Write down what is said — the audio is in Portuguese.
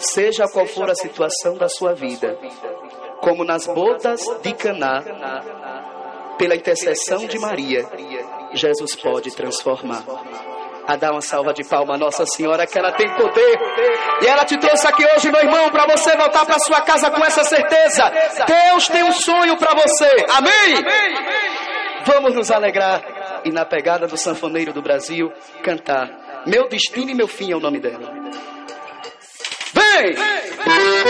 seja qual for a situação da sua vida, como nas bodas de Caná, pela intercessão de Maria, Jesus pode transformar. A dar uma salva de palmas a Nossa Senhora, que ela tem poder. E ela te trouxe aqui hoje, meu irmão, para você voltar para sua casa com essa certeza. Deus tem um sonho para você. Amém? Vamos nos alegrar e na pegada do sanfoneiro do Brasil cantar Meu Destino e Meu Fim é o nome dela. Vem!